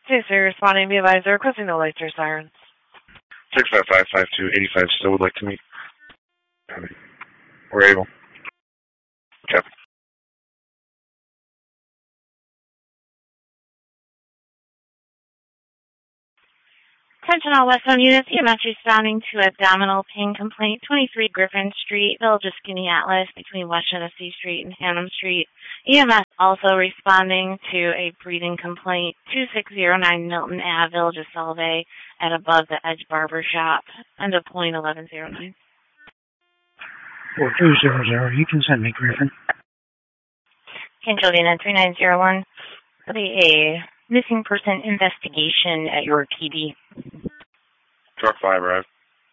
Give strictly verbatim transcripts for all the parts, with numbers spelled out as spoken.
Hey, sir, responding to the advisor, requesting no lights or sirens. six five five five two eight five still would like to meet. We're able. Copy. Attention all Westbound units, E M S responding to abdominal pain complaint, twenty-three Griffin Street, Village of Skinny Atlas, between West Genesee Street and Hannum Street. E M S also responding to a breathing complaint, two six zero nine Milton Avenue, Village of Solvay, at above the Edge Barber Shop, end of point eleven zero nine. four two zero zero, you can send me Griffin. Angel Unit three nine zero one, there'll be a missing person investigation at your P D. Truck five, arrive.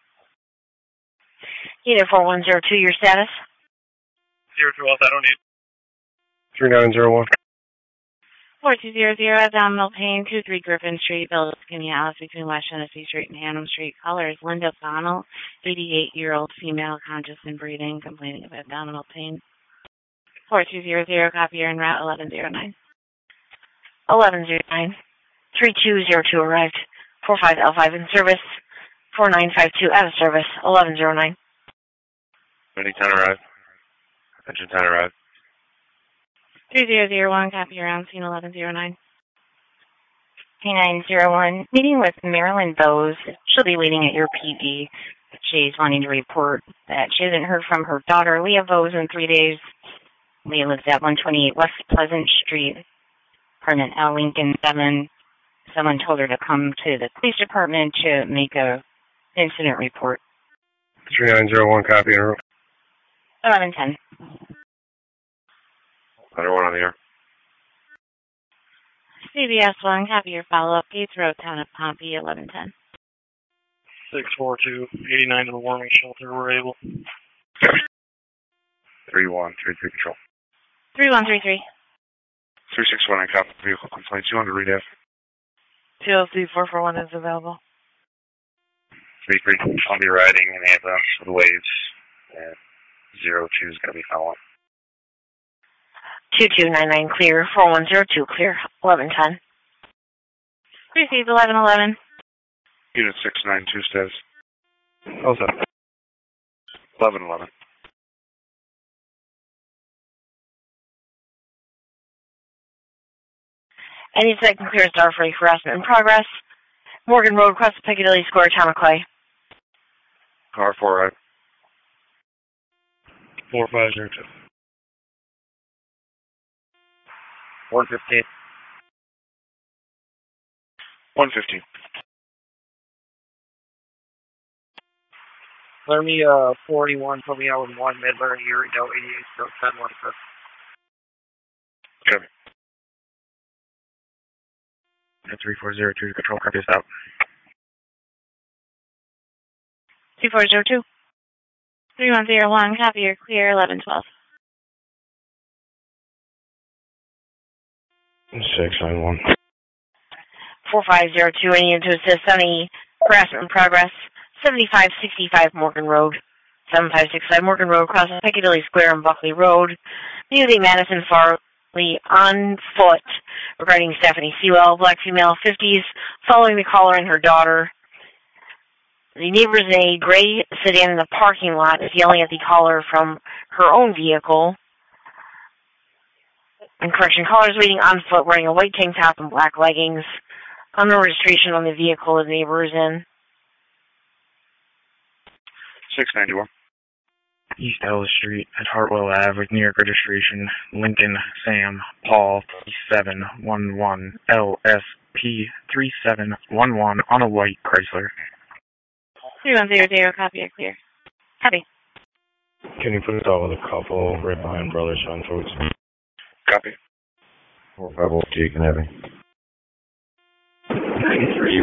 Unit four one zero two, your status? zero two, I don't need. three nine zero one. four two zero zero, abdominal pain, two three Griffin Street, Village of Skinny Atlas, between West Genesee Street and Hannum Street. Caller is Linda Bonnell, eighty-eight-year-old female, conscious and breathing, complaining of abdominal pain. four two zero zero, copy, you're en route, eleven zero nine. eleven zero nine. three two zero two arrived. four five L five in service. four nine five two out of service. eleven zero nine. Ready ten arrive. Attention ten arrive. three zero zero one, copy, around scene eleven zero nine. K nine zero one, meeting with Marilyn Bowes. She'll be waiting at your P D. She's wanting to report that she hasn't heard from her daughter, Leah Bowes, in three days. Leah lives at one twenty-eight West Pleasant Street, apartment L Lincoln seven. Someone told her to come to the police department to make a incident report. three nine zero one, copy, en route. eleven ten. Letter one on the air. C B S one, copy your follow-up, Gates Road, town of Pompey, eleven ten. six four two, eighty-nine to the warming shelter, we're able. three one three three control. three one three three. three six one, I copy vehicle complaint. two hundred read F. T L C four four one is available. three three, I'll be riding in ambulance with waves. And zero two is going to be following. two two nine nine clear. four one zero two clear. eleven ten. Received eleven eleven. Unit six nine two status. Oh, seven. eleven eleven. Any second clear star for harassment in progress. Morgan Road, across the Piccadilly Square, Town of Clay. Car four, right. four five zero two. one fifteen. one fifteen. Clear me uh, forty-one, put me out with one, Midler, Erie, Doe, eighty-eight, stroke ten, one fifth. Copy. three four zero two, control, copy, stop. two four zero two. three one zero one, copy, you're clear, eleven twelve. six nine one. four five zero two, any to assist any harassment in progress. seventy-five sixty-five Morgan Road. seven five six five Morgan Road, across Piccadilly Square and Buckley Road. Muting Madison Farley on foot regarding Stephanie Sewell, black female, fifties, following the caller and her daughter. The neighbors in a gray sedan in the parking lot is yelling at the caller from her own vehicle. And correction, caller is waiting on foot wearing a white tank top and black leggings. Unknown registration on the vehicle the neighbor is in. six ninety-one. East Ellis Street at Hartwell Avenue with New York registration. Lincoln Sam Paul seven one one L S P three seven one one on a white Chrysler. three one zero zero, copy, you're clear. Copy. Can you put it all with a couple right behind Brothers Fun Foods? Copy. four five zero G, can have me. ninety-three,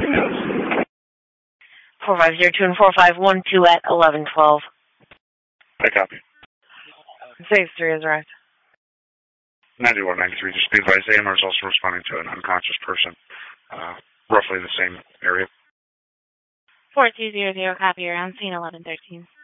four five zero two and four five one two at eleven twelve. I copy. Safe three is arrived. ninety-one ninety-three, just be advised, A M R is also responding to an unconscious person, uh, roughly the same area. four two zero zero, copy, you're on scene eleven thirteen.